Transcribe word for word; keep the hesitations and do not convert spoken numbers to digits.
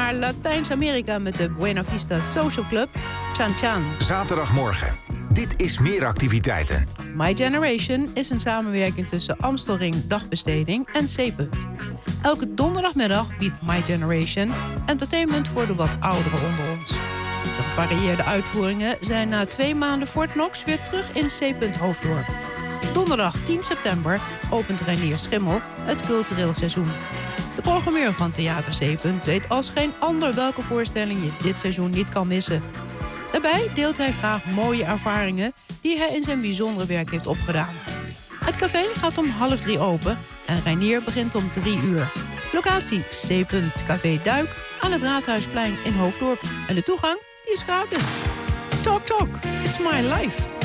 naar Latijns-Amerika met de Buena Vista Social Club, Chan Chan. Zaterdagmorgen. Dit is Meer Activiteiten. My Generation is een samenwerking tussen Amstelring Dagbesteding en C-Punt. Elke donderdagmiddag biedt My Generation entertainment voor de wat ouderen onder ons. De gevarieerde uitvoeringen zijn na twee maanden Fort Knox weer terug in C-Punt Hoofddorp. Donderdag tien september opent Reinier Schimmel het cultureel seizoen. De programmeur van Theater C-Punt weet als geen ander welke voorstelling je dit seizoen niet kan missen. Daarbij deelt hij graag mooie ervaringen die hij in zijn bijzondere werk heeft opgedaan. Het café gaat om half drie open en Reinier begint om drie uur. Locatie C. Café Duik aan het Raadhuisplein in Hoofddorp. En de toegang die is gratis. Talk Talk, it's my life.